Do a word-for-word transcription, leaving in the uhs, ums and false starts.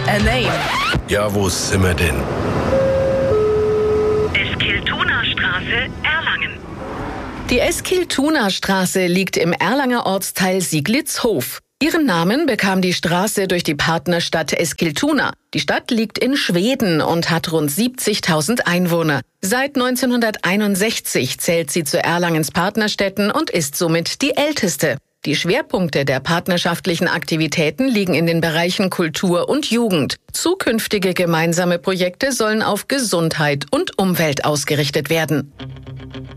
A name. Ja, wo sind wir denn? Eskiltunastraße, Erlangen. Die Eskiltunastraße liegt im Erlanger Ortsteil Sieglitzhof. Ihren Namen bekam die Straße durch die Partnerstadt Eskiltuna. Die Stadt liegt in Schweden und hat rund siebzigtausend Einwohner. Seit neunzehnhunderteinundsechzig zählt sie zu Erlangens Partnerstädten und ist somit die älteste. Die Schwerpunkte der partnerschaftlichen Aktivitäten liegen in den Bereichen Kultur und Jugend. Zukünftige gemeinsame Projekte sollen auf Gesundheit und Umwelt ausgerichtet werden.